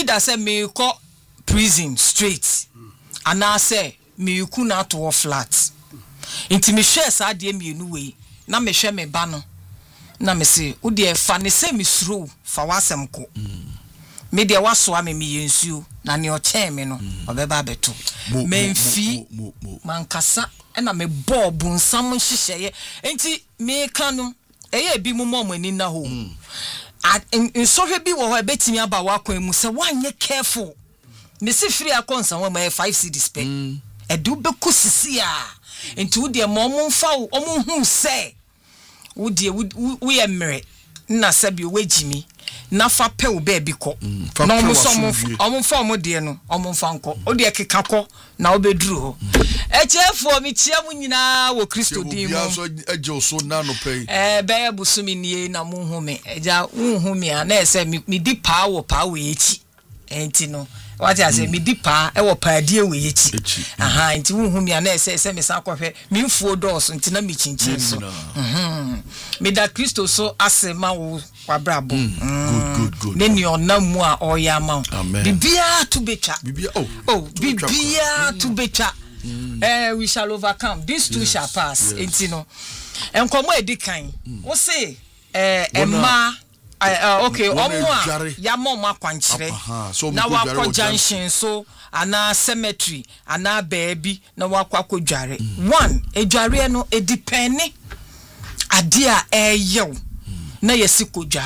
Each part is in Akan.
either say me ko prison straight and I say me ku na to flat inti me share sa de me nu we na me hwe me ba no na me say wo de fa ne say me suro fa wasem ko me de waso ame me yensuo na ne o chen me no obeba beto memfi mankasa na me bob nsam hyehyeye enti me ka no eye bi mu mom ani na ho nsohwe bi wo ho ebetimi aba wakwan mu se wanye careful me se free akonsa wo ma 5 cedis pe edu be kusisi a enti wo de mom mfa wo hu se wo de wo ye mere na sabi wo gimi na fa pe wo be bi ko na omfa mo de no omfa nko o de keka ko na obeduru ho echefo mi chia mu nyina wo Kristo din mu so eje so na no pay be busumi nie na mu hu me eja hu me a na ese mi di pa wo echi enti no what I say mi di pa e wo pa die we echi aha enti hu me a na ese me sa kohwe mi mfuo dos enti na mi chinchin so mi da Kristo so asema wo kwabrabo good neni onamu a oyama bibia to betwa bibia to betwa we shall overcome these two shall pass enti no enkomo edikan wo say emma okay omo ya mom akwankyere na wakọ junction so ana cemetery ana baby na wakọ dware one edware no edipene ade a eyew na yesi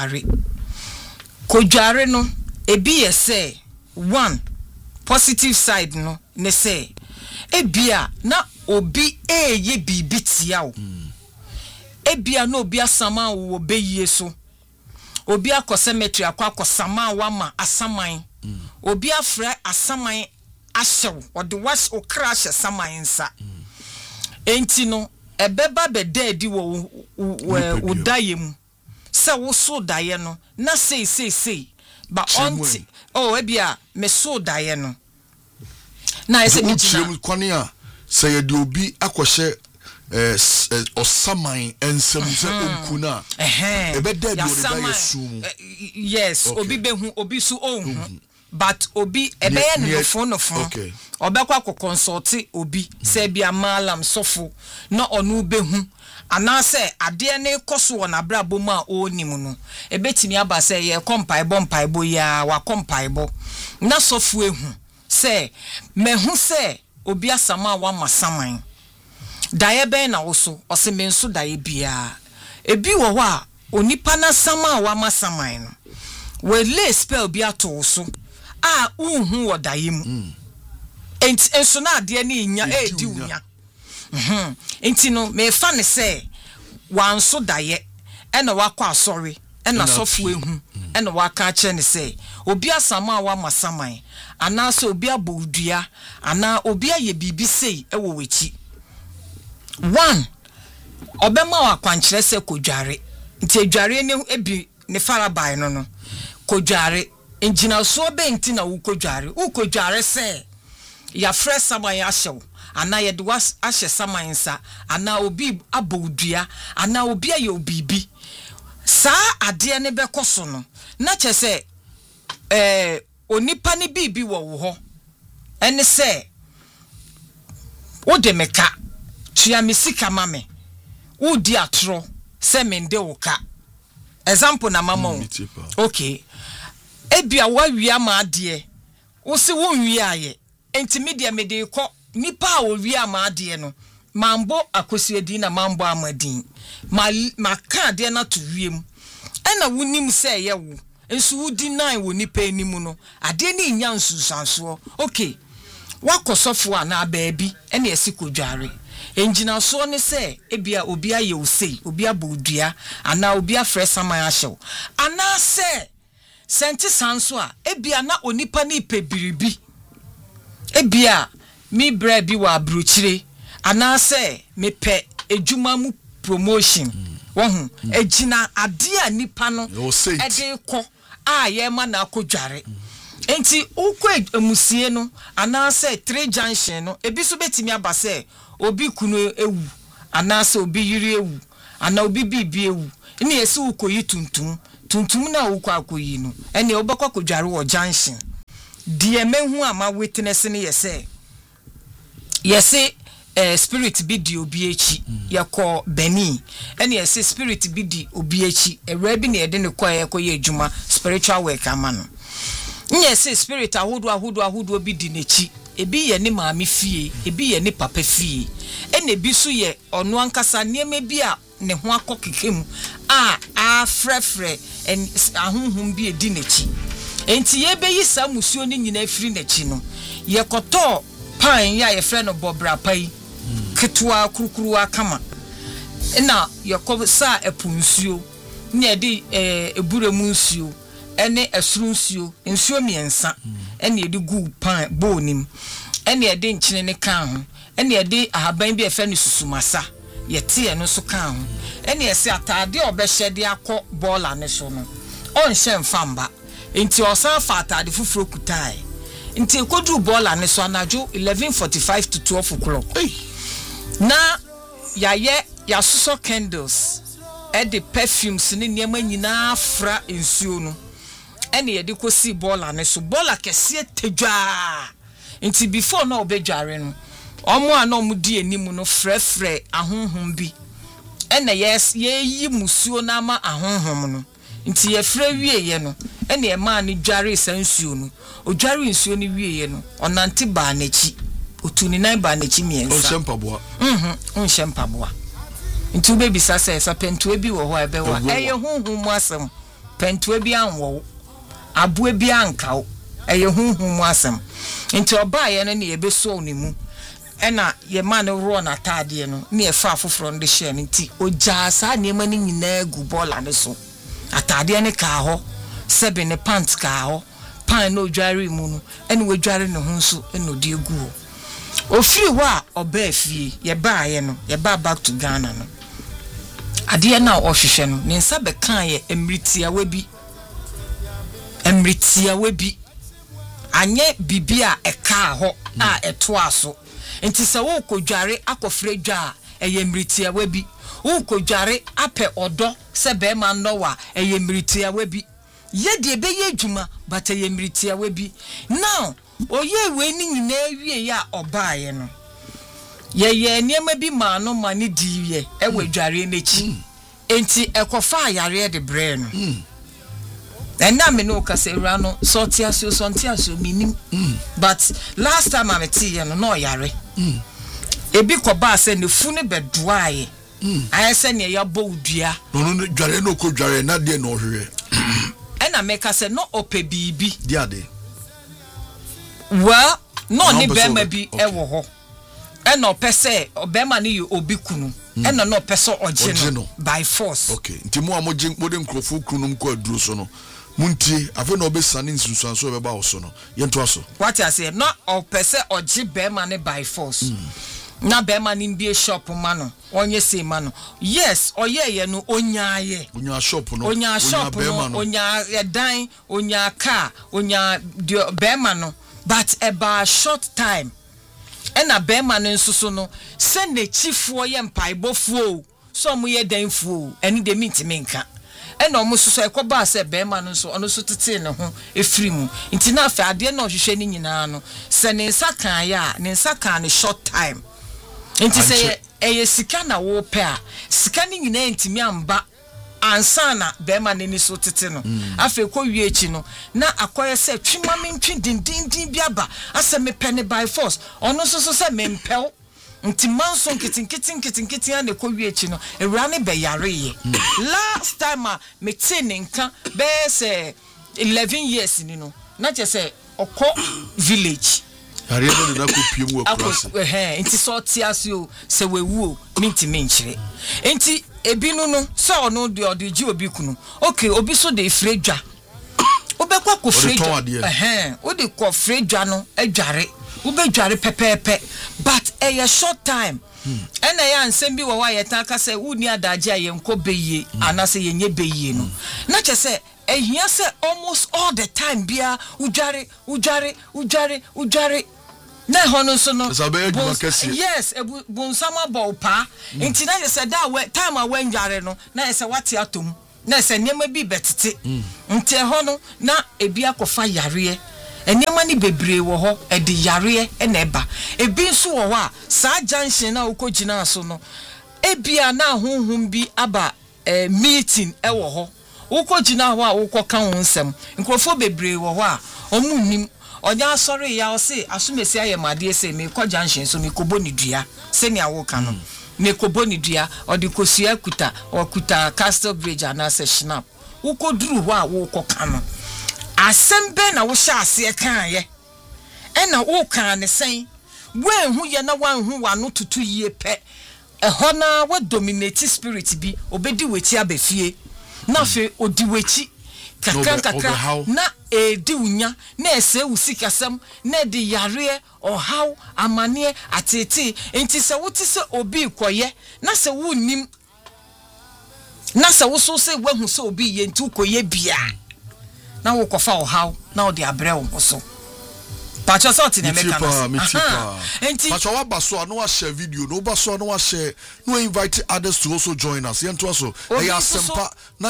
kodware no ebi yese one positive side no ne say ebia na obi eye bibi tia o ebia na obi asama wo beyie so obi akọ cemetery akọ sama wama asaman obi afra asaman ahyew ode was okra ahye saman nsa enti no ebeba bedadi wo udayem se wo so daye no na sei ba onti ebia me so daye no na ese mi chim kwani a se ye de obi akohye osaman ensem se onkuna ebeda bi ode yesum yes obi behu obi su ohun but obi ebeye no phone obekwa ko consult obi se bia malam sofo na onu behu anase ade ne koso wona brabo ma onim no ebetimi aba se ye kompaibo ya wa kompaibo na sofo ehu se mehu se obi asama wa masaman daye ben na woso osemenso daye bia ebi wo ho a onipa na sama wa masaman no we lay spell bia to so a unhu wo daye mu enso na ade ne nya edi unya enti no me fa ne se wanso daye ena wakọ asori ena sofo ehu ena waka che ne se obi asama wa masaman ana so obi abodua ana obi aye bibi sei ewo wechi one obema wa kwankyere se kodware nti edware ne ebi ne farabai no kodware engina so be nti na wo kodware se ya fresh saman ya hyew ana ye de was ahye saman nsa ana obi abodua ana obi aye obibi sa ade ne be koso no na chese onipa ne bibi wo ho ene se wo de meka tua misika mame wo di atro se mende wo ka example na mama okay ebia wa wia ma ade wo se wo wia aye enti media mede ko nipa wo wia ma ade no mambo akosiedi na mambo amadin ma ka ade na to wiem ena wonim se ye wo enso wudi 9 wo nipa enimu no ade ni nya nsusanso okay wakosofo ana baabi ena esikodware engina so ne se ebia obi aye osei obi abodua ana obi afre saman ahyew ana se senti sanso a ebia na onipa ni pebiribi ebia mi bra bi wa abrochire ana se mepe ejuma mu promotion wohu ejina ade a nipa no ede ko a ye ma na akodware enti ukwe emusie no ana se 3 junction no ebiso betimi abase obi kunu ewu ana se obi yiri ewu ana obi bibi ewu ni esi ukoyi tuntum na ukwa akoyi no ene obekwa kodware wo junction die mehu ama witness ne yese spirit bi di obi echi yakọ Beni ene yese spirit bi di obi echi ewra bi na yede ne kọ yakọ ye adwuma spiritual work ama no yese spirit ahodo bi di nechi ebi ye ne maami fie ebi ye ne papa fie ene bi so ye ono ankasa niema bi a ne ho akokekemu frefre en ahunhum bi edi nechi enti ye be yi sa musuo ni nyina afiri nechi no ye koto pan ya ye frɛ no bobra pai ketwa kurukuruwa kama na ye ko sa epunsuo ne edi eburemu nsuo ene esuru nsuo miensa ene edi gu pan bonim ene edi nkyene ne kan ho ene edi ahaban bi efe ne susumasa yete eno so kan ho ene ese atade obehye akọ bola ne so no onhye mfamba enti osan fa atade fufuro kutai enti ekodu bola ne so anajo 11:45 to 12 o'clock na ya soso candles the perfumes ne niema nyina fra nsuo no ene ye de kosi bola ne so bola kese tedwa nti before na obedware no omo ana omo di enimu no frefre ahonhom bi ene ye yi musuo na ma ahonhom no nti ye fra wieye no ene ye ma ne dware sansuo no odware nsuo ne wieye no onante ba na chi otuni nan ba na chi miensa onsempaboa onsempaboa nti bebi sasa esa pentu bi wo ho ebewa eye honhom mu asem pentu bi anwo abu bi ankawo eye honhom mu asem nti oba ye no ne ye beso ne mu ena ye ma ne ro na tade no ne ye fa afoforo nde hye nti oja sa ne ma ne nyina gu bola ne so atade ne ka ho sebe ne pants ka ho pan no dware mu no ene we dware ne ho nso ene odi egu ofiri wa oba afie ye ba ye no ye ba back to Ghana no ade na ohwehwe no ne nsa be kan ye emritia webi anye bibia eka ho a eto aso enti se wo kodware akofre dwa eye mritia webi wo kodware apɛ odo se be ma ndowa eye mritia webi ye de be ye dwuma but eye mritia webi now oye we ni nyina wie ya obaaye no ye niema bi ma no ma ne diwie ewe dware n'echi enti ekofa ayare de bre no ena me no ka se wura no sontiasio minim but last time I met you no yare ebi ko ba se ne fu ne bedoaye ayese ne ya bo udua no dware no ko dware na de no hwehwe ena me ka se no ope bibi diade well no ni be ma bi ewo ho ena opese obema ni obi kunu ena no opese oje no by force okay nti mo amogye mode nkrofo kunum ko aduro so no munti afa no obesane nsunsuanso beba wo so no yento aso what I say no opese oje bema ni by force na bema ni mbie shop ma no onye se ma no yes oyeye no onyaye onya shop no onya edan onya car onya bema no but about short time ena bema no nsusu no se ne chifo ye mpaibofo so mo ye danfo eni de mitimi nka ena omo susu ekoba se bema no so ono so tete ne ho efiri mu nti na afa ade na ohwehwe ni nyina no se ne nsa kan ya ne nsa kan ne short time nti se eye sika na wo pe a sika ni nyina ntimi amba ansana bema ne ni so tete no afa ko wie echi no na akoye se twima mentwi dindindin biaba ase me pene by force ono so se me mpel nti manso kitinkiti ane ko wie echi no ewura ne be yare ye last time me tene nka be se 11 years ni no na che se okọ village yare no de na ko piem wo cross nti so tiasio se wewu minti menchire nti ebinu no so no de odeji obi kunu okay obi so de frejwa obekwa ko frejwa odi ko frejwa no adware obedware pepepe but a short time ena ya nsem bi wo wa yetan ka se uni adaje ayenko beye anase yenye beye no na che se ehia se almost all the time bia udware na hono so no yes bunsama bolpa nti na yesa da we time a wandware no na yesa wate atom na yesa niema bi betete nti hono na ebi akofa yare enema ni bebre wo ho e de yare e na eba ebi nso wo ho a saa junction na ukogina so no ebia na honhom bi aba meeting e wo ho ukogina ho a ukoka ho nsem nkrofo bebre wo ho a omunnim onya sorry ya o se asumesi ayemade ese me ko junction so me kobo ni dua se ni awo ka no me kobo ni dua odi kosua kuta okuta Castle Bridge na se Shinap ukoduru ho a wo koka no asembe na wo sha ase kan ye ena wo kan ne sen wenhu ye na wanhu wano tutu yie pe eho na wo dominate spirit bi obedi wechi abefie na fe odi wechi kakra na edi unya na ese usikasem na de yare ohaw amane atete enti se wote se obi koye na se wunnim na se wo so se wahu se obi ye nti koye bia na wo kofa ohaw na odi abre wo so pacho sort na meka no enti pacho wa baso no wa share video no baso no wa share no invite others to also join us yento so e Asempa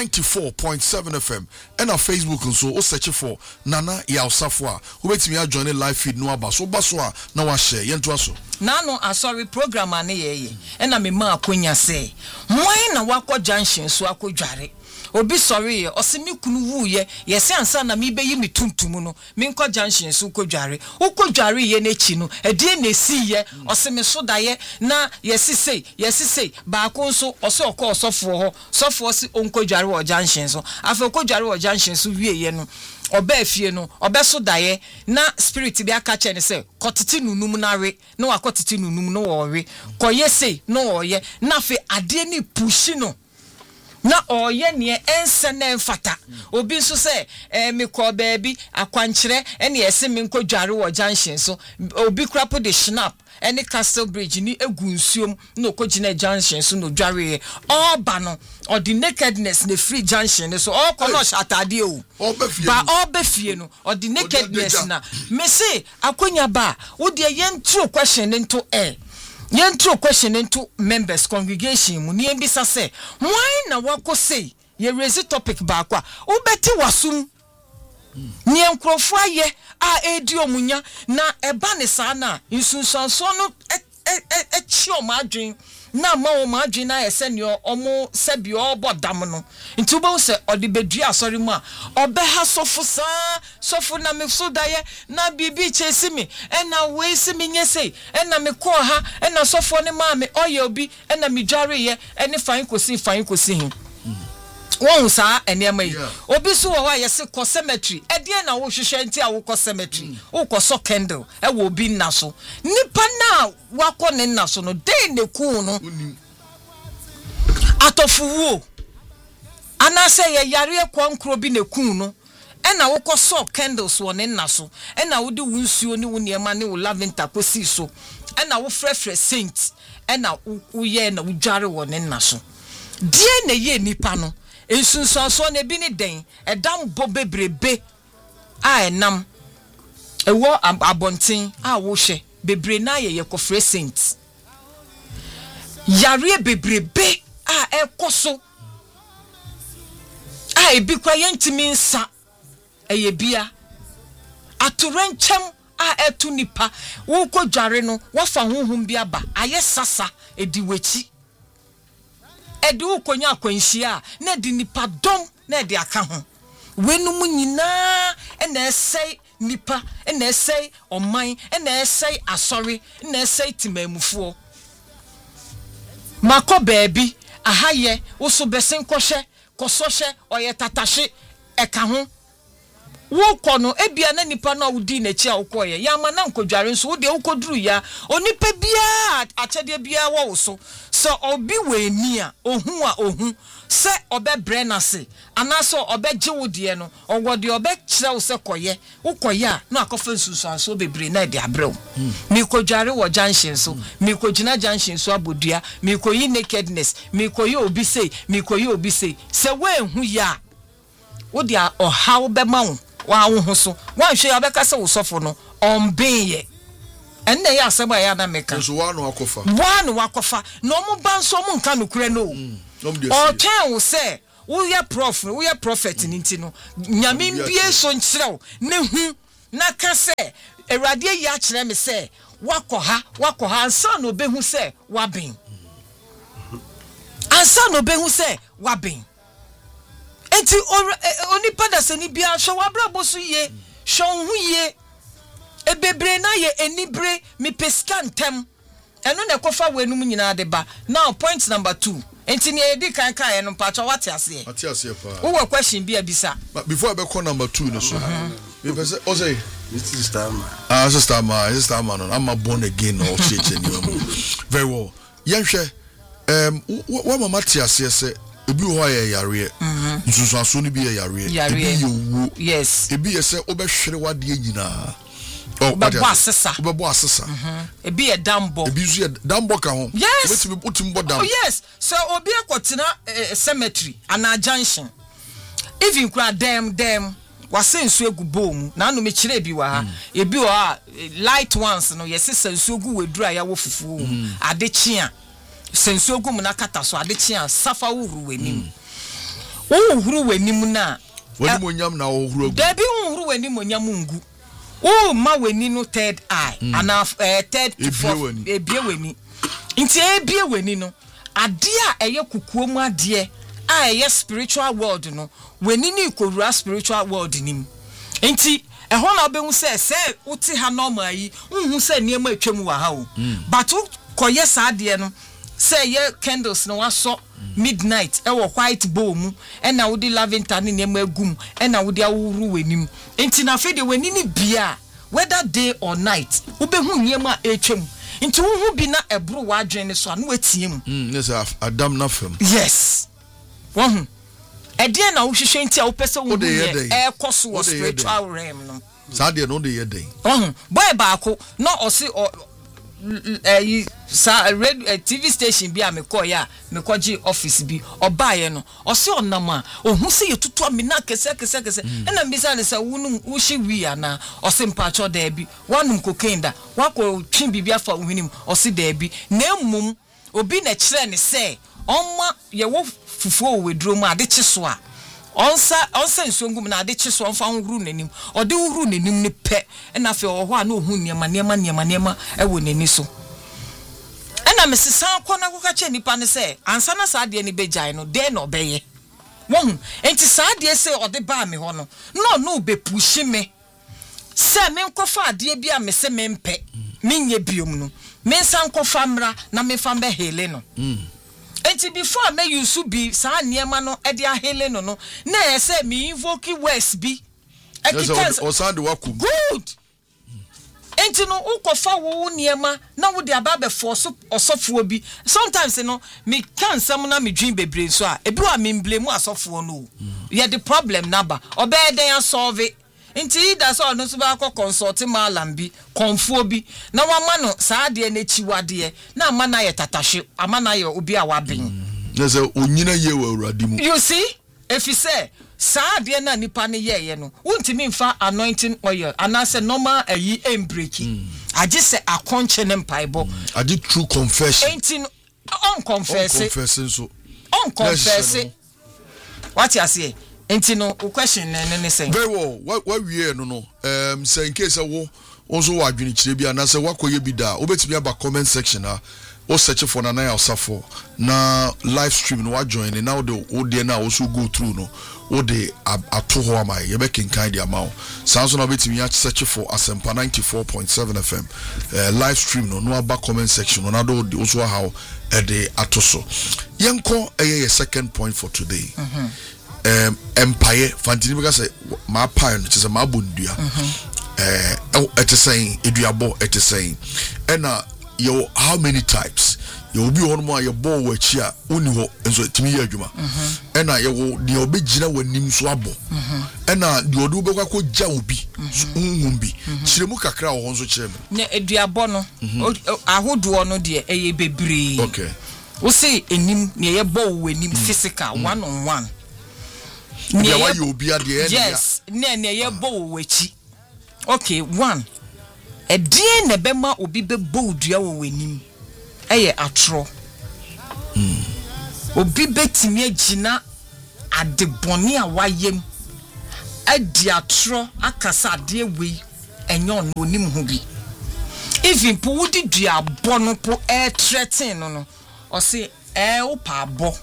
94.7 FM and on Facebook so o search for Nana Yaosafo a wo betimi a join live feed no baso na wa share yento so na no sorry program ane ye e na me ma akonya se mwan na wakọ junction so akodware obi sorry osimi kunu wuye yesi ansa na mi beyi mi tuntum no mi nko junction so kodware ukodware ye n'echi no edie na esi ye osimi so daye na yesi sei ba ko nso oso okọ osofo ho sofo si onkodware wo junction so afa kodware wo junction so wie ye no oba afie no oba so daye na spirit bi aka che ne se kotiti nunum na we na wakotiti nunum no wo we koye sei no wo ye na fe ade ni pushi no na oye ne ense na mfata obi nso se me ko baabi akwankyere ene ese me nkodware wo junction so obi krapo de Shinap ene Castle Bridge ni egu nsuom na okogina junction so no dware all ba no or the nakedness ne free junction so all kono shatade o ba all be fie no or the nakedness na me say akonya ba wo de yentu question into Yentro question into members congregation mu ni embisa se why na wako say ye raise topic ba kwa ubeti wasum ni enkrofo aye a edi omunya na eba ne sa na nsunsanso no echi o madwen na ma o madwen na ese ne omo sebi obodam no nti bo se odi bedua asori mu a obeha sofu na me so daye na bibi chesi me ena we si me nyese ena me ko ha ena sofo ne ma me oye obi ena me dware ye ene fan kosi hin won sa enema yi obi so wo wa yesi ko cemetery edie na wo hwehwe nti a wo ko cemetery wo ko so candle e wo bi na so nipa na wakọ ne na so no dey ne ku no atofuwo anase ye yare kwankro bi ne ku no ena wo ko so candles wo ne na so ena wo de wunsuo ne wo niema ne wo lavender kosi so ena wo frefre saint ena wo ye na wo dware wo ne na so die na ye nipa no ensunsanso na bi ni den edam bo bebrebe a enam ewo abonten a wo hwe bebre na ye kofre saint yare bebrebe a ekoso a ebi kwa yentimi nsa eye bia atorenchem a etu nipa wo ko dware no wo fa honhom bi aba aye sasa edi wechi edu konya akwanhia na di nipa dom na di aka ho wenum nyina na esai nipa na esai oman na esai asori na esai timamufuo mako baabi ahaye wo so besen kohye kosohye oye tatashe eka ho wo kono ebia na nipa na wudi na chi a wokoye ya ma na nkodware nso wo de wokoduru ya onipa bia achede bia wo so so obi we ni a ohun se obe brenase anaso obe giwode no ogode obe kire wo se koye wokoye a na akofa nsusuanso bebre na de abrew mi kodware wo junction so mi kogina junction so abodua mi koyi nakedness mi koyi obi sei se we hu ya wo dia ohaw be ma wo wa wo ho so wan hwe abeka se wo sofo no ombenye enne ya aseba ya na meka so wanu wakofa no mu banso mu nka nokure no o chen wo se wo ye prophet ni nti no nyame mbie so nkirew ne hu na ka se Awurade yi a kyerɛ me se wakɔha ansa no behu se waben enti onipa da se ni bia hwe wabrabo so ye hwe hu ye ebebre na ye enibre me peska ntem eno na kofa wenum nyina de ba. Now point number 2 enti ne edi kan no pacho wate ase pa wo question bi abisa before I be call number 2 no so we say o say Sister man I'm a born again or shit anyway. Very well yenhwe what mama tie ase se ebi ho ya yare nsusu aso ni bi ya yare ebi yewu yes ebi ye se obehwere wade nyina Obebo asesa ebi ye dambo ebi zu ye dambo ka ho yes otimbo dam yes so obi akotena cemetery ana junction even kura dem wase nsu egu bom na anu me kire bi wa ha ebi wa light ones no yesesa nsu egu wedura ya wo fufu ade chia sensu egu mu na kata so ade chia safa wuru wenim wuru wenim na woni monyam na wo huru egu debi wuru wenim monyam ngu o ma weni no third eye ana third to fourth ebie weni nti ebie weni no ade a eye kukuo mu ade a eye spiritual world no weni ni ikowura spiritual world nim nti ehon na obehu se uti ha normal yi unhu se niema atwam wa ha o but koye sa ade no se ye candles no waso midnight ewo white bowl mu ena wudi lavender ni niema agum ena wudi awuru wenim nti na fe de weni ni bia whether day or night ubehu niema atwam nti hu bi na ebru wa adwen so anu atiem yes adam na fam yes wohu ede na wo hwehwe nti a wo pese wo e koso wo spiritual realm no sa de no de ye den wohu boy baako no osi radio TV station bi a me call ya me kwaji office bi obaye no osi onam a ohun se yetutu amina kese na mbisa ne se wunu wuhye wi ana osi mpacho da bi wanum cocaine da wako twi bibia fa ohwenim osi da bi na emum obi na kire ne se omma ye wo fufuo weduro mu ade kyeso a onsa nsongum na ade kyeso onfa huru nanim ode huru nanim ne pe na fe oho a na ohun niema ewo nani so ena mesesa akọ na koka che nipa ne se ansa na sa ade ni bejai no de na obeye won enti sa ade se ode ba me ho no be pushi me se me nkofa ade bia me se me mpe menye biom no me san kofa mra na me fa be hele no enti before me use bi sa niema no e dia hele no na say me invoke words bi o sound wakum good enti no ukofa wo niema na wo de ababe force osofuo bi sometimes no me kan sam na me dwin bebre so a ebi wa me blame asofuo no ye the problem naba obeden solve enti da so no so ba ko consult malam bi konfuo bi na wama no saa de na chiwade na amana ye tatashe amana ye obi a waben yes onyina ye wa urade mu you see if you say saa de na nipa ne ye no untimi mfa anointing oil anase normal ayi embreki age se akonche ne mpaibo age true confession enti on confess so on confess what you say enti no question ne say very well what we no say in case wo also wadwini kire bi anase wakoye bi da obetimi aba comment section o search for Nana Osafo na live stream no wa join now the na also go through no o de ato ho am ye be kinkan dia ma o sanso na betimi ya search for Asempa 94.7 FM live stream no aba comment section no na do also how e de atoso yenko eye second point for today empire fantini because my pie no chese ma bondua ete saying eduabo ete saying ena yo how many types you be on more your ball which ya uni ho enso timi ye adwuma ena yo de obegina wanim so abo ena de odu be kwa ja obi unhum bi kiremu kakra wo nso kirem ne eduabo no ahodo no de eye bebre okay wo say enim ne ye ball wanim physical one on one ne ye obi ade yes ne ye ball wachi okay one edie ne bema obi be bodua wo wanim eye atro obi betimi agina adeboni a wayem adi atro akasa ade we enyo no nim ho bi even po wudi dua bo no po threaten no o say opa abo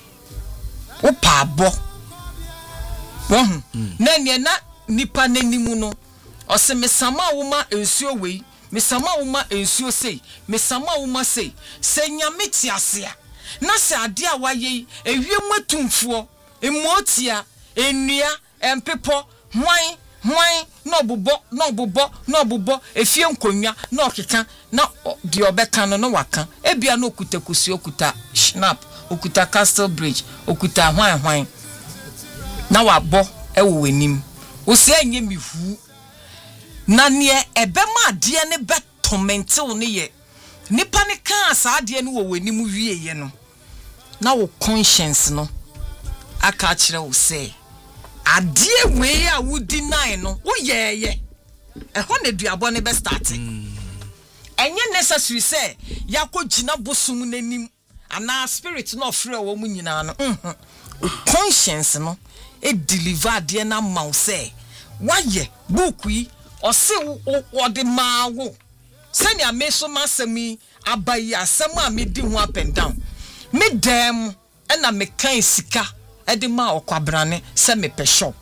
na ne na nipa nanimu no o say mesama woma ensuo wei mesama woma ensuo sei mesama woma sei se nyame tiasea na se ade a waye ewiem atumfuo emotia enua empepo hwan no bobo efie nkonwa na okeka na di obeka no waka ebia na okuta kusi okuta snap okuta castle bridge okuta hwan na wabo ewo wanim wo se enye mihu na ne ebema ade ne betomentil ne ye nipa ne kan sa ade ne wo wanim wieye no na wo conscience no aka kire wo se adie we a wo deny no wo yeye ho ne duabo ne be start enye necessary say yakogina bosum nanim ana spirit no free wo mu nyina no conscience no e deliver adie na maw say waye book yi o se wo de maawo sani ameso masami abayi asem a me di ho up and down me dem na me kan sika edi ma okwabrane se me pe shop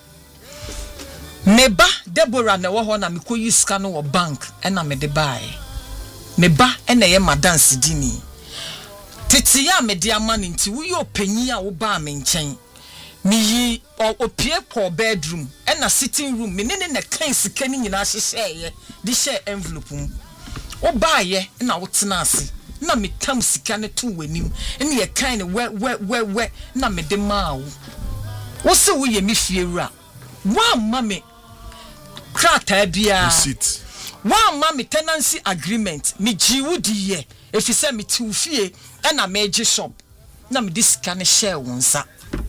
meba Deborah na wo ho na me koyi sika no wo bank na me de buy meba na ye madanse dini tete ya me de amane nti wo ye opanyi a wo ba me nchen me yi opie ko bedroom na sitting room me ne na kan sika ni nyina hyehye di share envelope mu wo ba ye na wo tena ase na me tam sika ne to wanim ene ye kan ne we na me de maawo wo se wo ye me fiewura wa mame krata bia wa mame tenancy agreement me jiwudi ye efise me ti ufie na me age shop na me disika ne share wonsa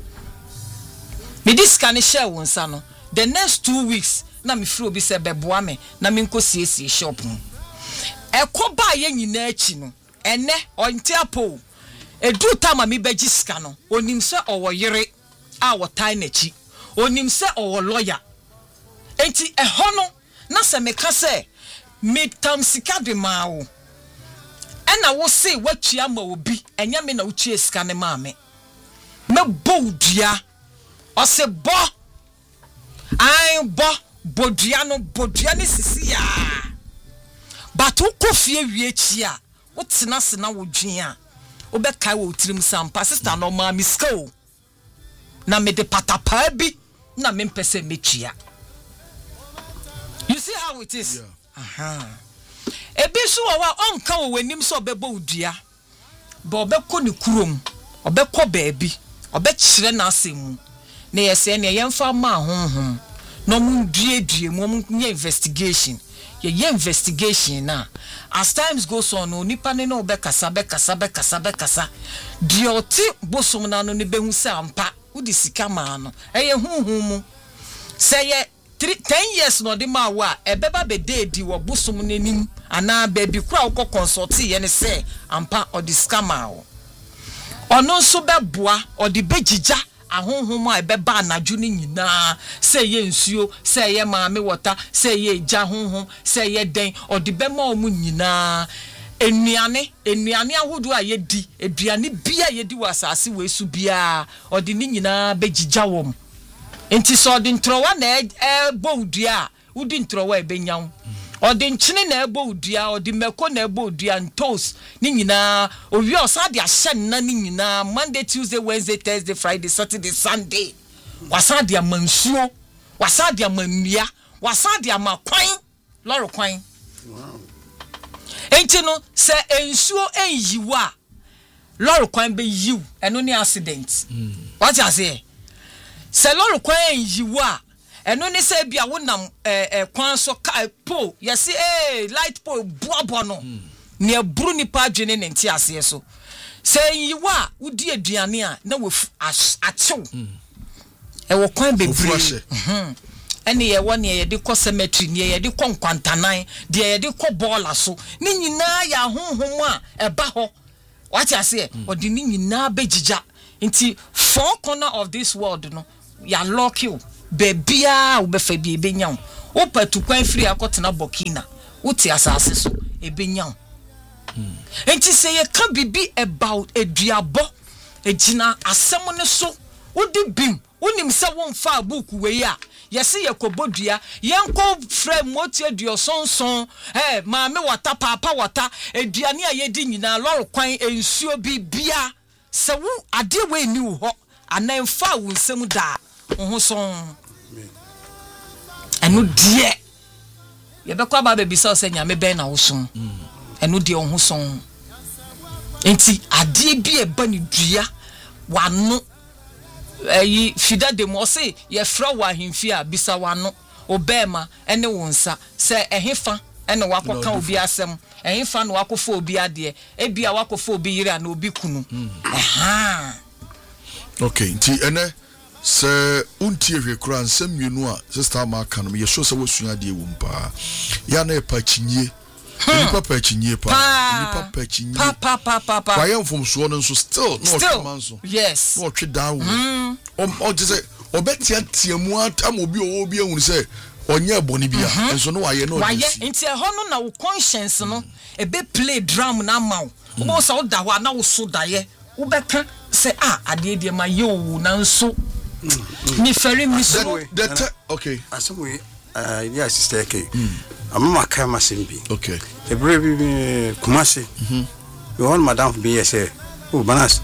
me disika ne share wonsa no the next 2 weeks na me free obi se beboa me na me nko siesie shop mu ekoba ye nyina achi no ene ontiapo edu tama mi beji sika no onim se owo yere a wotai nachi onim se owo lawyer enti eho no na se meka se me tam sika de maawo ena wo se watua ma obi enya me na utua sika ne maame me bodua o se bo ai bodua ne sisi ya but ukofie wieki a wotina se na wodwen a obekai wo tirim sampa sister no ma miska o na me de patapa bi na me mpese metua. You see how it is? Yeah. Ebi so wa onka wo wanim so obebo udua ba obekọ ne kurom obekọ baabi obekire na asemu na yese na yemfa ma honhom no mu due mu nye investigation ye investigation na as times goes on onipa ne no bekasa dioti bosom na no ne behu se ampa udi sika ma no eye huhum say 10 years no de ma wa ebeba be dedi wo bosom nanim ana baby kura wo consult ye ne se ampa odi scammer wo ono so beboa odi begija ahonhom a ebeba anaju ni nyina se ye nsuo se ye maame wota se ye ja honhom se ye den odi bema omu nyina enuane ahodo a ye di eduane bia ye di wasase we su bia odi ni nyina begija wom enti so odi ntrowa na bodua udi ntrowa ebenyaw odi nchine na bodua odi meko na bodua ntos ni nyina owi osade ahye na ni nyina Monday Tuesday Wednesday Thursday Friday Saturday Sunday wasade amansuo wasade amanua wasade amakwan loro kwan. Wow. Enti no se ensuo enyiwa loro kwan be yiw eno ni accident. What you say? Se loro kwan enyiwa eno ni se bia wonam kwan so pole yesi light pole boabo no ne aburu nipa adwene ne nti ase so se enyiwa udi aduane a na wofu achew wo kwan bebre ene ye won ye de ko cemetery ne ye de ko nkwantanan de ye de ko bola so ni nyina ya honhom a eba ho what you say odi ni nyina begija nti four corner of this world no ya lock you bebia wo be fa bi ebenyaw Opa to kwan free akotena Burkina. Wote asase so ebenya. Enti say ye can be about a diabo ejina asem ne so wodi bim wonim se wonfa book we ya yesi yakobodua yenko frame motie duosonson maame wata papa wata eduane ayedi nyina loro kwan ensuo bibia se wo ade we ni wo ho anamfa wo nsem da ho son enu die ye bekwa ba be bisa se nyame ben na wo son enu die ho son enti ade bi e ba ni dua wano fida de mo se ye fra wa himfi a bisa wano obema ene wonsa se ehefa ene wakoka obi asem ehefa no wakofa obi ade ebia wakofa obi yire na obi kunu okay nti ene se untie hwekura nsem mienu a sister ma kan me ye show se wosua de wumpa ya na epa chinye nipa pa chinye pa nipa pa chinye pa kwa yemfom so no nso still no otman so yes no otwe down o just obetia tiamu am obi obi ehunu se onye boni bia enso no waye no waye nti ho no na wo conscience no ebe play drum na mawo wo so da ho na wo so daye wo beka se ade de ma ye owu na nso ni feri mi so okay asemwe yeah sister okay amama kama simbi okay ebre bi kumase we want madam be say banas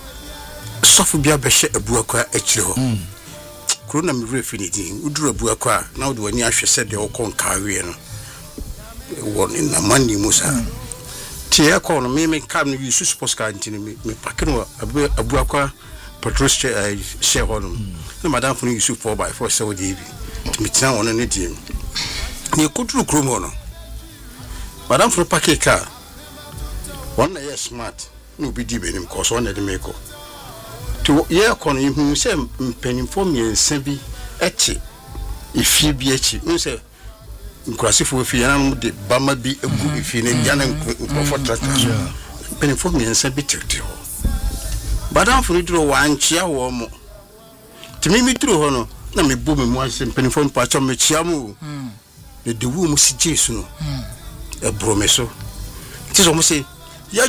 sofu bia be hye abu akwa akire ho kuro na me refinity uduru abu akwa na wo wani ahwe se de okon kawe no won na mani musa tie ko no me kam no yusu sports car ntini me pakeno abu akwa petrol share ho no na madam funu yusu 4x4 se wo di bi me tina won ne di ni kuduru kuro mo no madam funu pakke car one na yes smart no bi di benim cause one de make to ye kono hu se mpanimfo miensa bi echi ifie bi echi no se nkurasifo fi yana mu de bama bi egu ifie ne yana nkurofo trata mpanimfo miensa bi tete ho madam funu duro wanchia wo mo timi mi duro ho no na me bo me mu ase mpanimfo mpa cho me chia mu de wu mu si jesu no e bromeso ti so mo se ya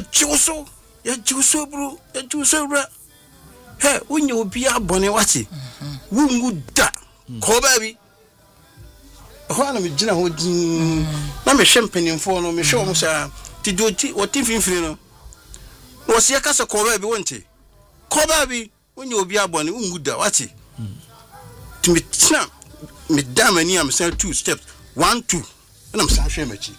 juso bro ya juso bro he unye obi abone wati wungu da ko ba bi ho na me gina ho din na me hwe mpanimfo no me hwe mo sha ti doti woti finfini no wo se ka se ko ba bi wonte ko ba bi unye obi abone wungu da wati ti me tina me damani am say 2 steps 1 2 and I'm saying shemachi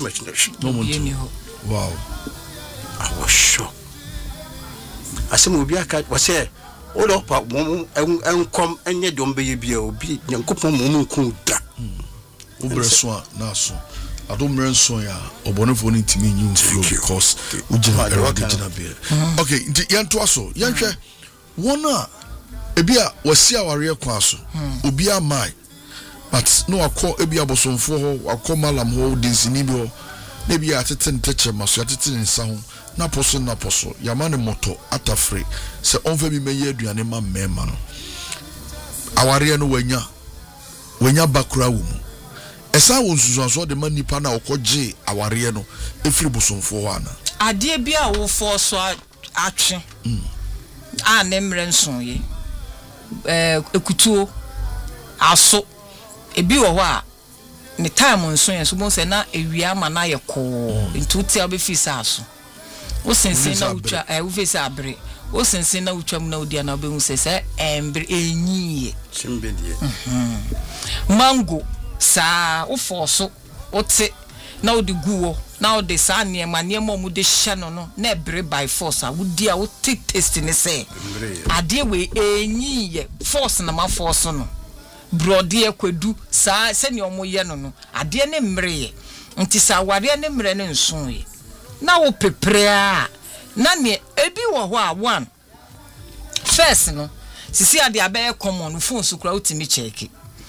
wow I was shocked. I said we be aka was say all up come enye don be bia obi nyankopon mom kun da obreso na so adomre so ya obonefo ni ntimi nyi flow because ujina erogina be okay yanto aso yanhwe wona ebia wasi aware kwa so obi amai but no akọ ebi abosonfo ho akọ malam ho densini bi ho na bi atete nteche maso atete nsa ho na poso yamane moto atafre se onfa bi meye aduane ma mema no aware no wanya bakura wo mu esa wo nsusuaso de manipa na okoje aware no efiri bosonfo ho ana ade bi a wo fo so atwe ne mre nson ye ekutuo aso ebi wo ho a ne time nso yen so mo se na ewia ma na ye ko ntuti abefisa aso o sense na utwa wo fisa abre o sense na utwa mu na odia na obehu se embre enyiye chimbedie mango sa wo forso ote na odi guwo na odi sa niema mu de hye no na ebre by force a wodi a wo taste ne se ade we enyiye force na ma force no brode akwedu sa se ne omoye no ade ne mreye nti sa ware ne mre ne nso ye na wo pepre a na ne ebi wo ho a one first no sisi ade abaye common phone so kura utimi check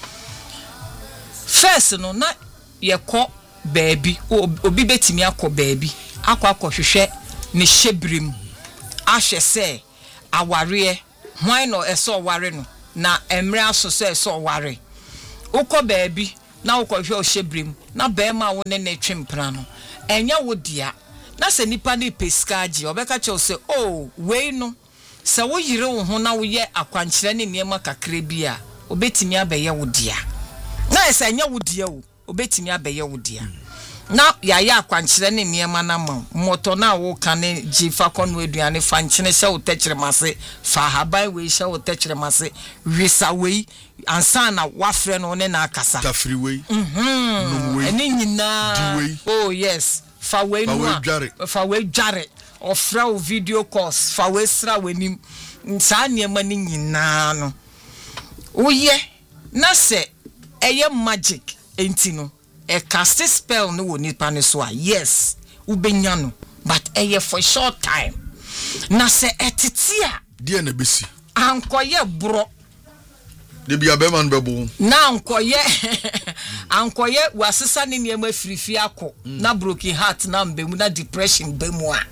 first no na ye ko baby obi betimi akọ baby akọ hwehwe ne hyebrim ahwe se aware hwan no eso ware no na emre aso se eso ware ukọ baby na wo kohwe o hyebrim na bema wo ne ne twempra no enya wo dia na se nipa ne peskaji obeka che o se oh we no se wo yire wo ho na wo ye akwankyere ne niema kakra bi a obetimi abeye wo dia na se enya wo dia wo obetimi abeye wo dia na ya akwankyere ne niema na moto na wo kane jifa kono aduane fa nkyene hye wo tekire mase fa habai we hye wo tekire mase wisa we ansa na wafre no ne na akasa tafri we eni nyina oh yes fa we no fa we dware ofra o video calls fa we sra wenim nsa niema ni nyina no oye na se eye magic enti no a cast spell no wo nipa ne so yes ubenya no but eye for short time na se etitia die na besi ankoye bro de bia be man bebo na ankoye wasesa ne niema firifi akọ na broken heart na mbemu na depression bemu a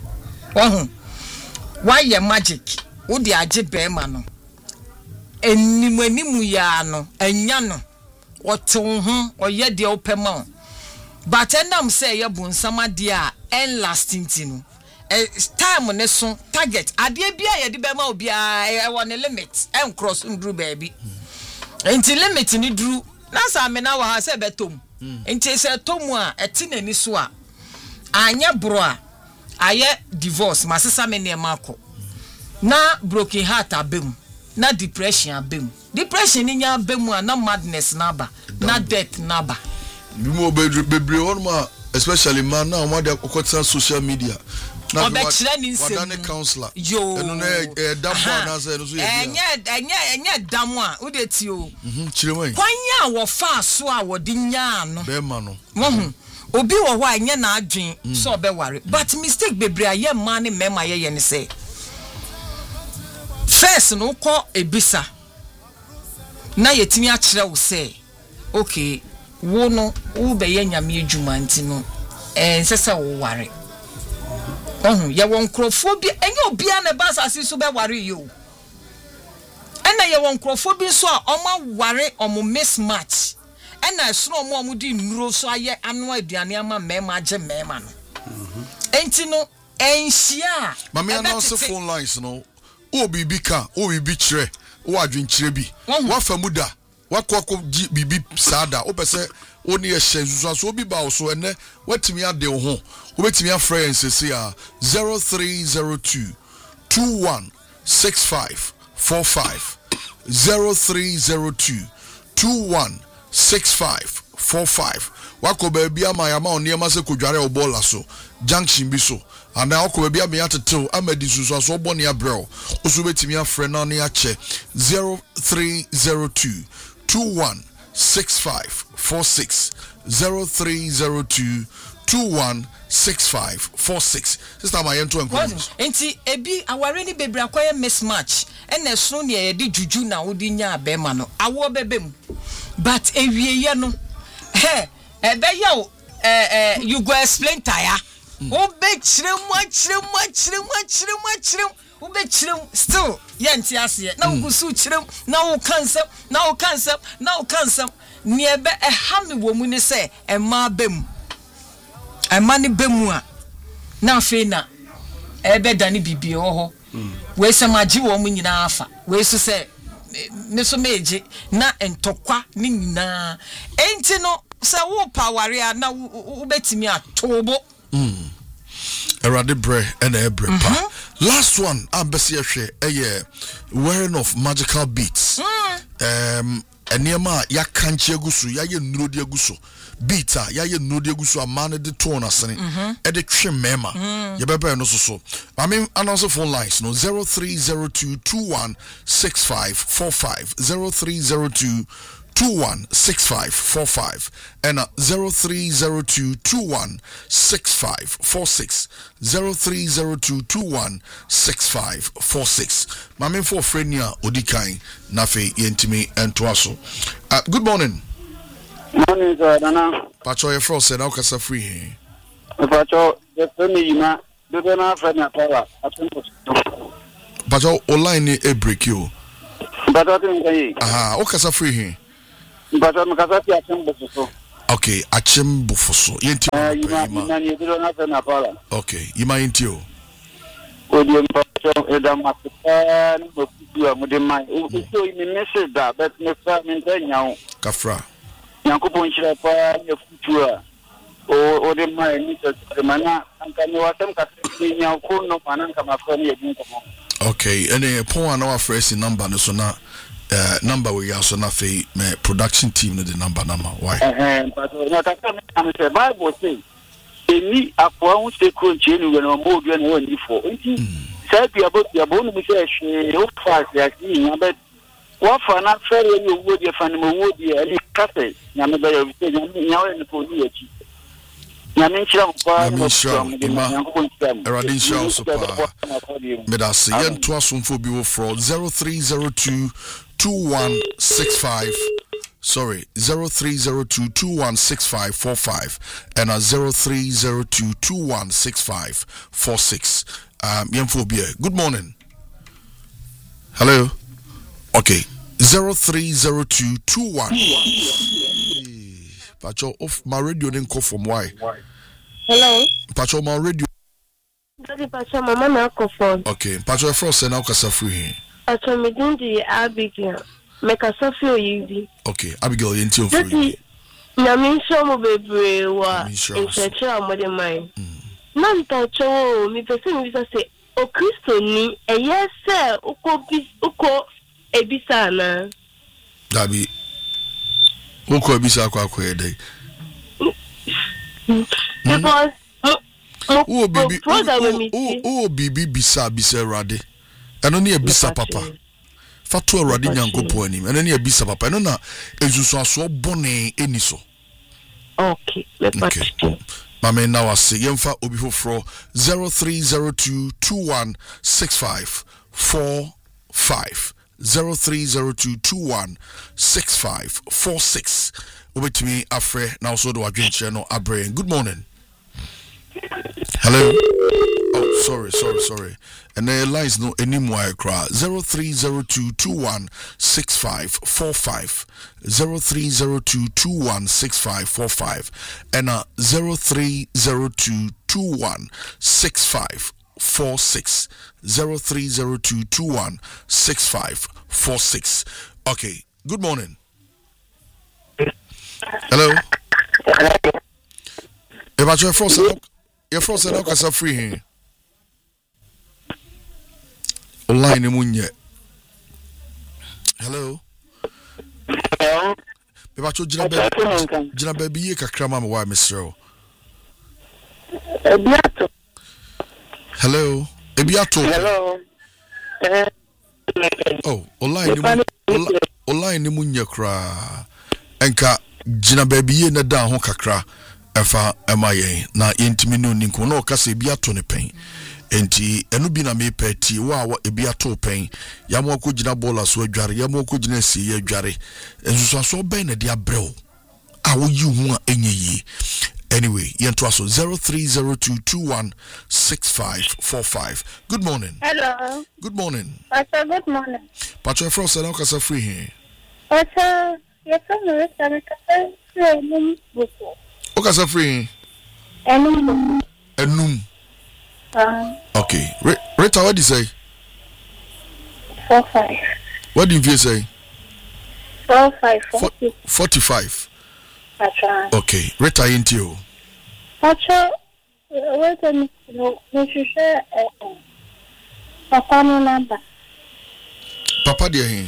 why magic wo de age be ma no enimanimu ya no anya no woto ho oye de opema but endam say ye bunsama de a en lasting tinu time ne so target ade bia ye de be ma obi a e won limit en cross ndru baby enti limit ni dru na sa me na wa ha se betom enti se tomu a eti nani so a anya bro a aye divorce masesa me ne mako na broken heart abem na depression abem depression ni nya abem na madness na ba na death na ba bimo bebre on especially man na o dey okota social media na wadane counselor eno na damo na say no so enya damo a wo de ti o chireman kwanya wo fa so a wo de nya no be ma no obi wo ho anya na adwen so be ware but mistake bebre aye man ne mema ye ne say first no ko ebisa na yetimi a kire wo say okay wo no wo be ye nyame adwuma ntino nsesa wo ware ye won krofo bi enye obi a ne ba sase so be ware yo ena ye won krofo bi so a oma ware omo mismatch ena esoro omo di nuro so aye anu aduane ama mema age mema no enti no enhia mama announce phone lines no obi bika obi bi kire o adwen kire bi wa famuda wa kwako bibi sada o pese oni e hye so obi ba so ene watimi ade wo ho obetimi afrɛ nsese a 0302 216545 0302 216545 wako baabi ama ya ma oniema se kodware obola so junction bi so ana wako baabi ama ya tetew amadi susu so obone abrɛw oso betimi afrɛ na ne akyɛ 0302 216546 0302 216546 sister my ento enko enti ebi aware ni bebre akoye mismatch ene so ne ye di juju na wo di nya abema no awo bebem but ewieye no ebe yo you go explain tire o be chirem wo be chirem still ye nti ase na wo su chirem na wo kansem ni ebe ehame wo mu ni se ema bem amani bemu a na afi na ebe dani bibie ho we se magi wo mu nyina afa we so se ne so meje na entokwa ni nyina enti no se wo paware a na wo betimi atobo erade bre and ebre pa last one ambesi ehwe eye wearing of magical beats eniema ya kanche agusu ya ye nnuro de agusu beata ya ye nnuro de agusu amane de tone asene e de twe mema ye bebe no so I mean announce phone lines no 0302216545 0302 216545 and 0302216546 0302216546 mame for friend ya odikan na fe yentimi entoaso. Good morning. Morning sir Nana. Pacho ye fro say na okasa free he. Pacho the friend yima do na friend na power atempo. Pacho online ni e break you. Pacho tin kai. Okasa free he. But I'm going to Okay, Achim Bufoso. Yenti. Okay, Yima Yentio. Odium Edamakan, Mudimai. So in the message that, but Mr. Mentanya. Kafra. Yankupon Shapa, your future. Or the mind, the mana, and can you attempt to your phone no Pananka from your income? Okay, and a point our phrase in number, so now. Number we also not a production team the number why? But I'm the Bible saying, "Any upon stay continue when I'm more than one before." Say about your bone, we say, "You fast, but what for not fair you would your family would be a cafe." Yamaba, now in the police. Yamincham, Radin Shaw Super Medasi and Twasum for Bill Fraud 0302 2165. Sorry, 0302 216545 and a 0302 216546. Yemphobia. Good morning. Hello. Okay. 0302 21. Pacho off my radio didn't call from why. Hello. Pacho my radio. Daddy Pacho mama na call from. Okay. Pacho Frost and now kasa free. Pacho me dindi Abigail. Make a Sophie Oyidi. Okay. Abigail yenti free. Na me show mo bebre wa in church am de mine. Na Pacho me person we say o Kristo ni yes sir uko ebisa na. Dabi. Uko ebisa kwa kwede. Because bibi bisa rade. Eno ni ebisa papa. Fatu rade nyankopo anim. Eno ni ebisa papa. Eno na ezuso aso bone eniso. Okay. Mame na wase yemfa obi foforo 0302 216545 0302 216546. Obetimi afre now so do adwenche no abre. Good morning. Hello. Oh, sorry. And the lines no anymore cry 0302 216545 0302 216545 and 0302 216546 0302 216546. Okay. Good morning. Hello. About your frost and kasa free here. Online munye. Hello. About your jina baby ye kakra mama wa Mr. Hello. Ebiato. Hello. Oh, online munye kra. Enka jina baby ye na da ho kakra. Efa emaye na yentimi no ninko na okasa ebiato ne pen. Enti enu bi na me peti wa ebiato pen. Yamo akogina bola so adware, yamo akogina si adware. Ensuso so ben na dia brew. A wo yi hu a enyeyi. Anyway, yento aso 0302216545. Good morning. Hello. Good morning. Pastor, good morning. Pastor Frost and okasa free here. Pastor, yes, I'm free. Okasa free. Enum. Okay. Rita, what do you say? 45. What did you say? 45. Okay. Rita, into you. Pacha, wait a minute. No, you share Papa no number. Papa, dear him.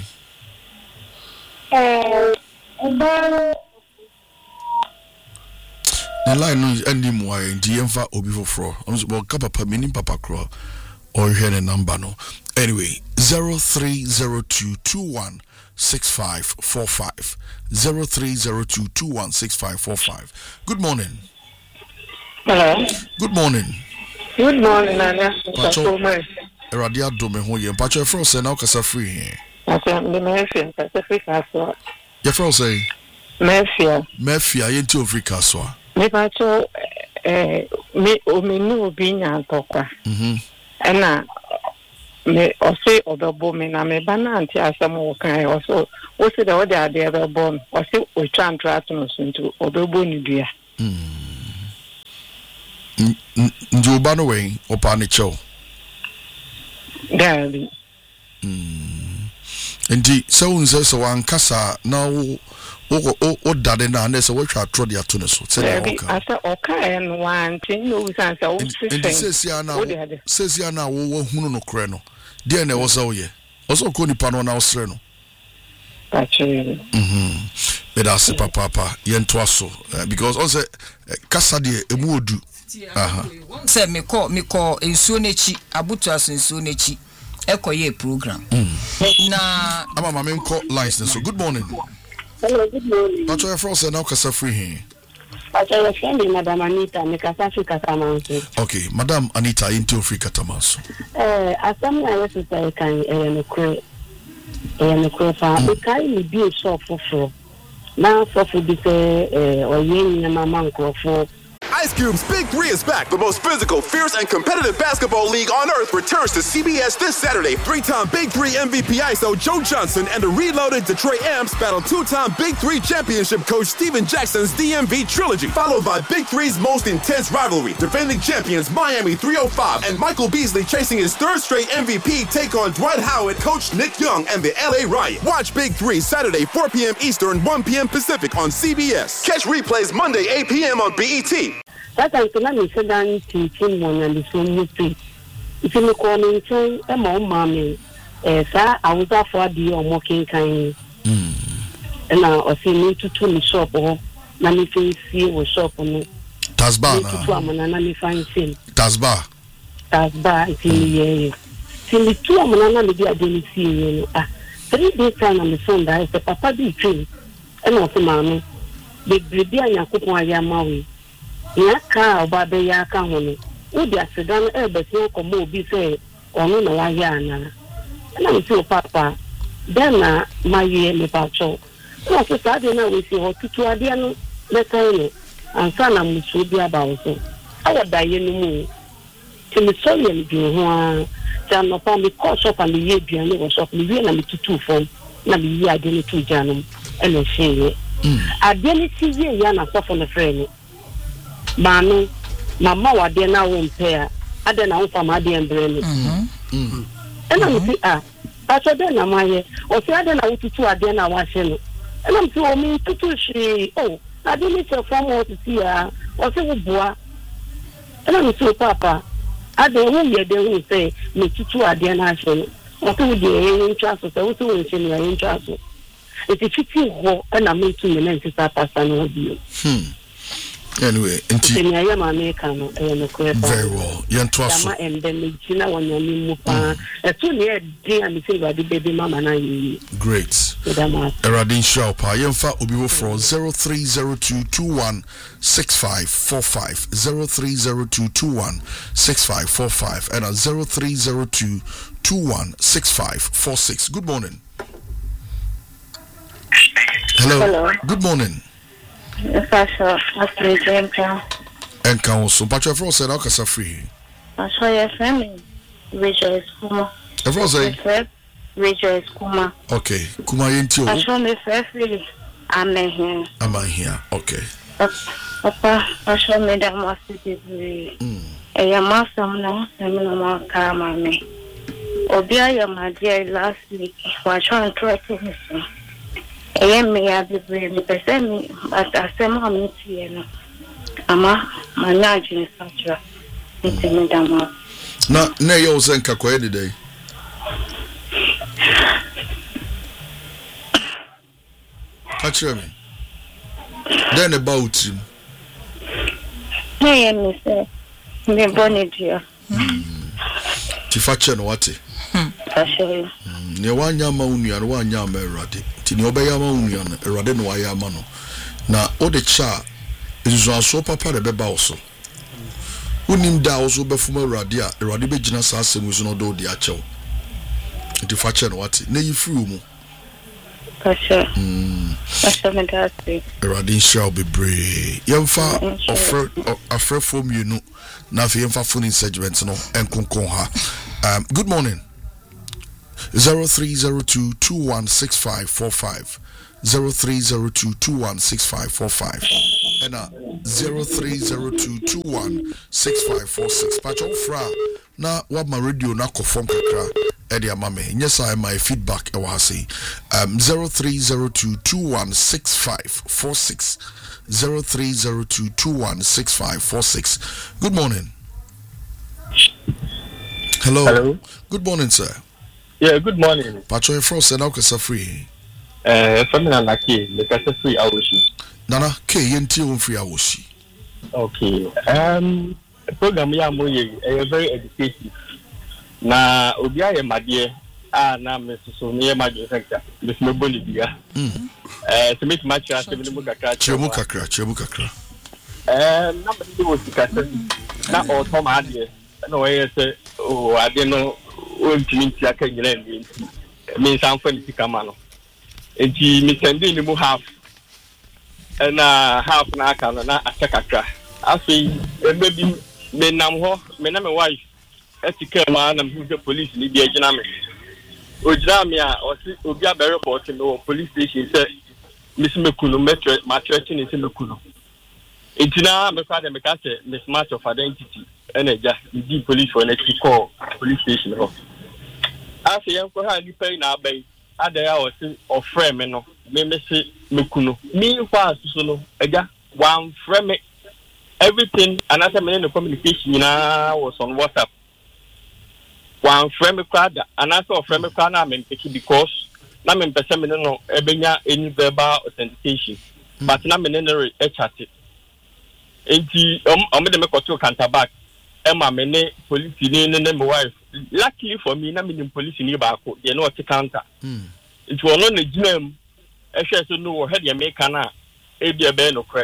The line no any more ndi emfa obi foforo well papa meaning papa crawl or hear the number no anyway 0302216545 0302216545. Good morning. Hello. Good morning. Good morning, Nana. Radia do me ho ye pacho e fro say na okasa free here. Asa me mefia Pacifica so. Ye fro say Mefia yenti Africa so. Me pacho me o menu obi nya ntokwa. Na me ɔse ɔbɛbɔ me na me ba na anti asɛm wɔ kan ɔso ɔse dɛ ɔde adeɛ bɛbɔ no ɔse ɔtwa ntrato no so nti ɔbɛbɔ ne dua nti ɔba no wɛn ɔpa ne kyɛw daabi nti sɛ wo nsɛ sɛ wankasa na wo dade na ne sɛ woatwa atoro de ato ne so sɛ asɛ ɔkaeɛ no wante ne ɔwusan sɛ nti sɛsia na wowahunu no korɛ no deɛ na ɛwɔ sɛ woyɛ ɔsɛ ɔkɔ nipa no na wosrɛ no meda ase papaapa yɛntoa so because ɔsɛ kasa deɛ ɛmu ɔdu sɛ mekɔ nsuo n'akyi abotoa so nsuo n'akyi ɛkɔyɛ program na ama ma menkɔ lines ne so good morning. Hello, good morning. Pacho your friend now kasa free here. Pacho your friend Madam Anita me kasa free Katamanso. Okay, Madam Anita into free Katamanso. Asam na yesu say kan no kre fa e kai ni bi shop for na for bi say oyen ni mama nkofo. Ice Cube's Big 3 is back. The most physical, fierce, and competitive basketball league on earth returns to CBS this Saturday. 3-time Big 3 MVP ISO Joe Johnson and the reloaded Detroit Amps battle 2-time Big 3 championship coach Steven Jackson's DMV trilogy, followed by Big 3's most intense rivalry. Defending champions Miami 305 and Michael Beasley chasing his third straight MVP take on Dwight Howard, coach Nick Young, and the LA Riot. Watch Big 3 Saturday 4 p.m. Eastern, 1 p.m. Pacific on CBS. Catch replays Monday 8 p.m. on BET. That I cannot be said down to one and the same you pay. If you call me, say, mommy, sir, I was off for the walking kind. And now I see me to the shop or Nanny see was shop on me. Tasba, Nanny find him. Tasba, it's in the year. See me 2 Manana, maybe I didn't see you. 3 days time on the phone, that is the papa be train. And also, mammy, the baby and your cook while you're married. Yaka obabe yaka hono udi asedan ebesi komo obi say onu na wa ya na na me say papa then na maye me pacho so so say na we see hotutu ade no le kan no ansa na musu bi aba so ayo daye no mu ti me so ye me bi ho a ja no pa me ko shop and ye bi na shop me wi na me tutu fom na me yi ade no tu janum e no hye ade ni ti ye ya na so for the friend Mami, mama wa de na wo mpea ade na wo fama de embre ni and I'm say pacho de na maye o say ade na wo tutu ade na wa hye no and I'm say o mi tutu shi ade ni se form o tutu ya o say wo boa and I'm say papa ade wo ye de wo say me tutu ade na hye no o say wo de yen twa so say wo say wo hye no yen twa so it is fiti ho and I'm to me na sister pastor no bi anyway, very well. Yantoaso. Great. Eradin Shaupa. Yemfa Obiwo from 0302216545 0302216545 and 0302216546. Good morning. Hello. Good morning. And council, but your friend said, I'll cast free. I saw your family, Rejoice Kuma. Everyone say, Rejoice Kuma. Okay, Kuma into I saw me fairly. I'm here. Okay. Papa, I saw me that must be a master now, and no car, mammy. Obia, my dear, last week, was trying to try to listen. I am me at the brain, but I say, Mammy, Ama, my large in such a intimate. Na yo zenka kwa any day. Actually, then about him. I am Mr. Bonidia. Tifache no wate. Actually, near one yama unia and 1 yama erade. Tini obeyama union, erade no ayamano. Na ode cha is so papa de beba also. Unim da also befuma radia, erade be jina sa asem was no do di achew. Tifache no wate. Ne yifu mu. Pasha. Pasha medasi. Erade shall be brave. Yemfa offer from you no. Na fi yemfa phone segment no enkonkon ha. Good morning. 0302216545 0302216545 and 0302216546 pacho fra na what my radio na kofon kakra edia mame yes I my feedback e wa say 0302216546 0302216546 good morning. Hello. Good morning, sir. Yeah, good morning. Pacho Frost and Alcasa free. Family Naki, the Casa free Awoshi. Nana, K, Yenti free Awoshi. Okay. Program Yamoye, very educative. Na Obia, my dear, na Mr. Sonia, my director, Miss Mobonibia. To make much as Chemukakra. Number 2 was the Casa, not all Tom Adia. No, I say, oh, I didn't know. I can mean something to come on. And she sending him half and half an hour and a second. I see, maybe men am my wife. Ethical man and who's the police in the dynamic. Ujamia or Ubia report in the police station said, Miss Mekuno Metro, my church in Mekuno. It's now my father, Miss Match of Identity. And just the police for next call police station. I say, I'm going to pay now by other hours of frame and maybe say Mekuno. Meanwhile, so one frame everything, another man of communication was on WhatsApp. One frame card, another frame card, I mean, because I'm in Pessamino, Ebenya, any verbal authentication, but I'm in a chat. And I'm going to make a two counter back. Emma mene police in my wife. Luckily for me, I'm in police in Ibako. You know, counter. It was not a gym. I should know how you make an a ben or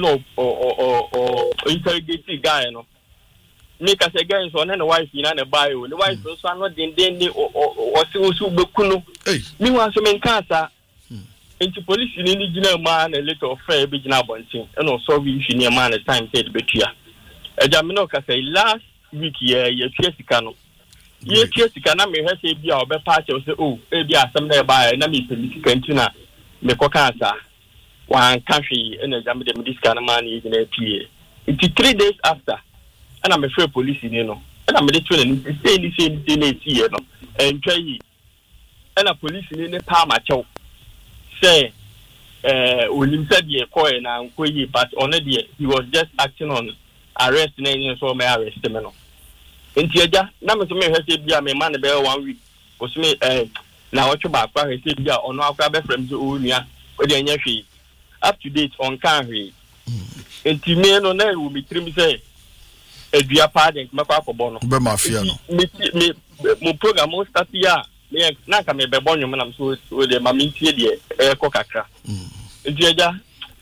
interrogating guy. No, make us again so and wife in a bio. The wife was not in danger or so Bukuno. Meanwhile, some in cancer. Into police in any general man a little fair big nabonting. And also, we should near man a time said betia. Jamino can say last week, ye Chesicano. Ye Chesicana may have said, be our best party of the maybe some there by an army cantina, the Cocansa. One country and a Jamaican this kind of money in a PA. It's 3 days after, and I'm afraid police in and I'm literally saying the same and try and a police in a Palma chow. Say, when you said ye coin and quay, but already he was just acting on. Arrest name so may arrest him. In Tiaja, number to me has said, "Be a man about 1 week." Was me, now what you back, I said, "Yeah, on our crab from Unia, with the up to date on Canary." And Timeno Nell will be trim say, a dear pardon, Macapa Bono. Bemafiano. Me program most at the year. Naka may be born, I'm so with the Mammy Coca. Tiaja.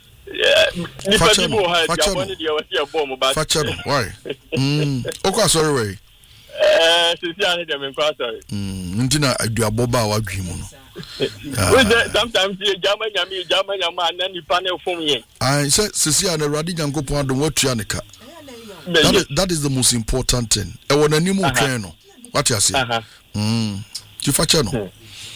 Fachano, why? Okay, sorry, way. Intina, I do a boba or dream. Sometimes you German man, and you panel for me. I said, Cecilia and Radigan go point the watch Yanika. That is the most important thing. I want a new channel. What you say? Fachano.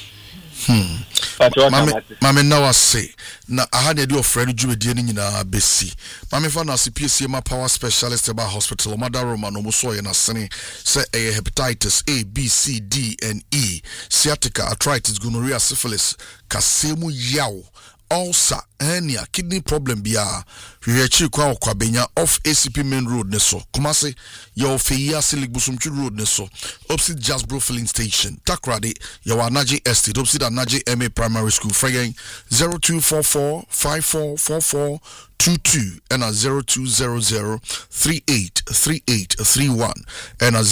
Mame now I say na ahane do friend djumedie ni nyina besi mame fa na CPC ma power specialist about hospital mother Roma no so ye na sene say hepatitis A B C D and E sciatica arthritis gonorrhea syphilis kasemu yaw ulcer hernia kidney problem bia hwechi kwa benya off ACP main road ne so Kumasi your Feya Silik Busumchu road ne so opposite Jasbro filling station Takrade your Anaji Estate opposite Anaji MA primary school fraging 0244544422 and a 0200383831 and a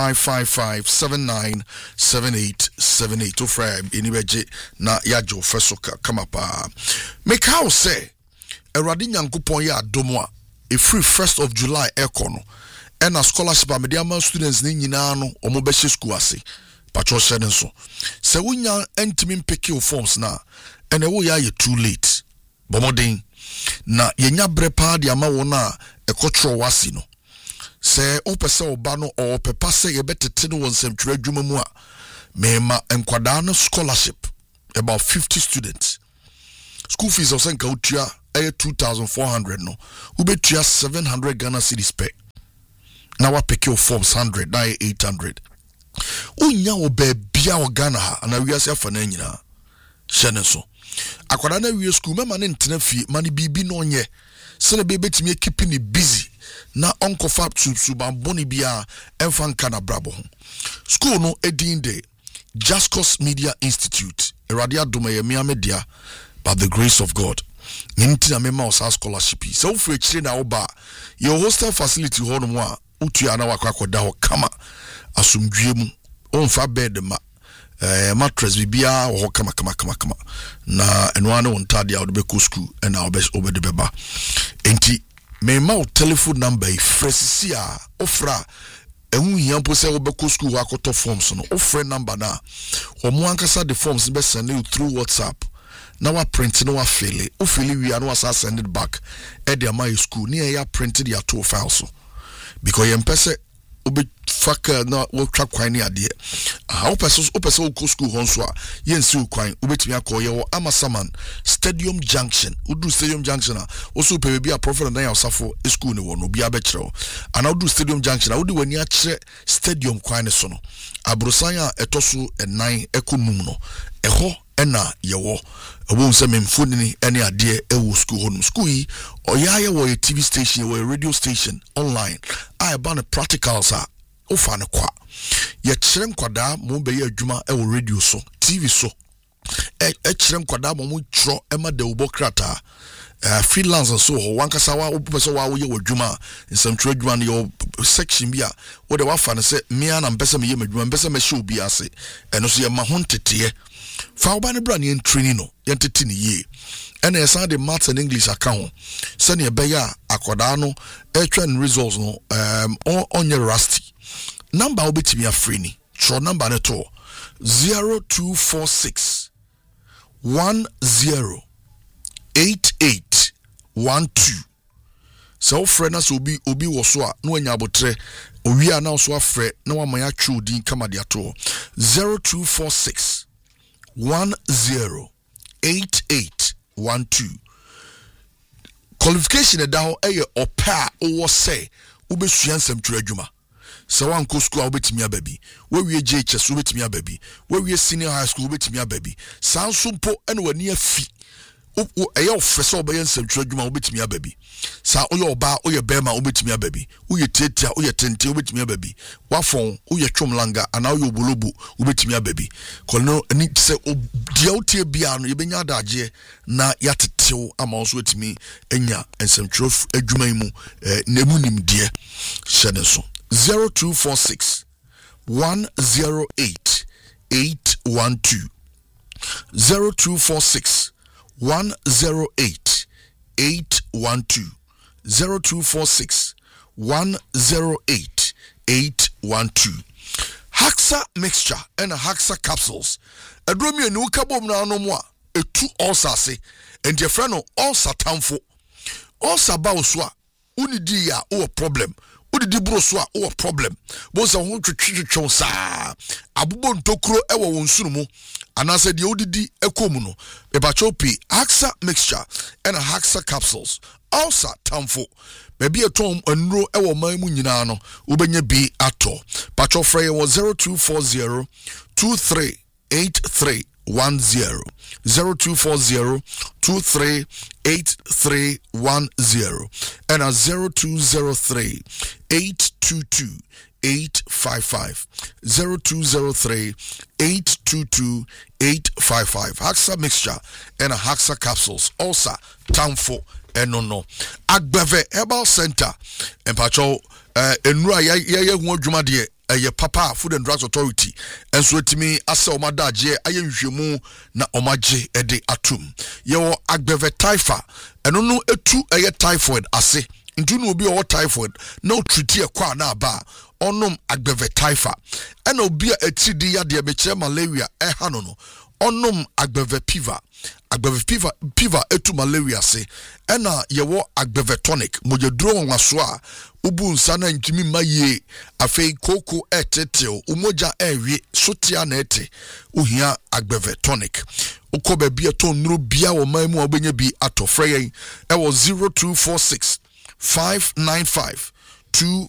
0555797878 to frame inibeje na yajo fesoka kama pa make how say Eradi Nyankopon ya adomo a free 1st of July ekono and a scholarship a mediama students ni nyina no omo be school ase patro shede nso se wunya entimi mpeke forms na ene wo ya ye too late bomoden na yenya brepa de ama wo na ekotro wasi no se opese oba no o pepa se ye betete no wonsem twere adwuma mu a mema enkwadano scholarship about 50 students. School fees of Senka Utia 2,400 no. Ubetia 700 Ghana cedis pay. Now I pick your forms 100, now 800. Unya obe bia o Ghana ha na wiase afa na nyina. Shene so. Akwada na wie school mema ne ntena fie mani bibi no nye. Sene be betimi keeping me busy. Na uncle fab subamboni bia emfa nka na brabo ho. School no edin de Jascos Media Institute. Eradia Dumeye Media by the grace of God. Ninti na mema osa scholarship. So for chire na oba your hostel facility ho no mo a utu ana wakwakoda ho kama asumdwe mu onfa bed ma mattress bibia ho kama na enwa na wontade a odebe school na obede beba enti mema o telephone number ifresisi a ofra ehu hiampo se obeko school akoto forms no ofre number na omo ankasa the forms be send you through WhatsApp na wa print na wa fill o fill wi na wa send it back e dey my school ni e ya printed ya two files so because yem pese obe faka na wo twa kwan ni ade o pese o school hon so a yensi o kwan obetimi akoye wo Amasaman Stadium Junction udu Stadium Junction a o so pe bi a prophet na ya osafo school ni wo no bi abekere ana udu Stadium Junction a udi wani a kire stadium kwan ni so no abrosan a etoso enan ekonum no eho ena yewo obo se memfoni ni ene ade ewo school honum school yi oyaye wo a TV station wo a radio station online I ban practicals a ofa ne kwa ye kire nkwada mo be ye adwuma ewo radio so TV so kire nkwada mo tro ema de ubo krata freelance so ho wankasa wa opese wa wo ye adwuma nsam tro adwuma ne yo section bia wo de wa fa ne se me ana mpese me ye adwuma mpese me hye obi ase eno so ye ma ho ntete fa oba ne bra ne training no ye ntete ne ye ena ye san de maths and English account se ne be ya akoda no etwa results no onye rusty number obetimi afree ni tro number ne to 0246 10 8812 so friend na so obi wo so a no anya abotre owi a na so afre na wa man atwe din kama de ato 0246 10 8812 qualification da ho eye opa o say ubesua nsam twa adwuma so wan ko school obetimi ababi we wie JHS obetimi ababi we wie senior high school obetimi ababi sanso mpo ene wani afi eya ofese obaye nsantwa adwuma obetimi ababi sa oye oba oye bema obetimi ababi oye tetia oye tente obetimi ababi wafon oye twomlanga ana oye obolobo obetimi ababi kono ani se dia otie bia no yebenya adaje na yatetew ama so etimi enya nsantwa adwuma imu nemunim die hyene so 0246 108 812 0246 108 812 0246 108 812 Haxa mixture and Haxa capsules adromi enu kabom na no mo a etu ulcer and your friend no ulcer tamfo ulcer ba so a unidi ya o problem udidi bro so a o problem bo se ho twetwetwe saa abubo ntokuro ewo wonsuru mu anase de udidi ekomu no ebachopi Haxa mixture and Haxa capsules ulcer tamfo maybe a tom enro ewo man mu nyina no ubenya bi ato pacho frey 0240 2383 10 0240 238310 and a 0203 822 855 0203 822 855 Haxa mixture and a Haxa capsules also tamfo enono Agbeve Herbal Center empacho enura ye hu adwuma de ye papa Food and Drugs Authority enso etimi ase omadaje aye nhwemu na omaje ede atum ye wo Agbeve Taifa enono etu eye typhoid ase ntu no obi o typhoid na o treat e kwa na aba onom Agbeve Taifa ena obi a etidi ya de be kire malaria ha no onom agbeve piva etu malaria se ena yewo agbeve tonic mojaduro nwaso a ubu nsa na ntimi maye afei koko etetel umoja ewie sotia na ete uhia agbeve tonic ukobe bia ton nuru bia wo man mu obenya bi atofre yen e wo 0246 595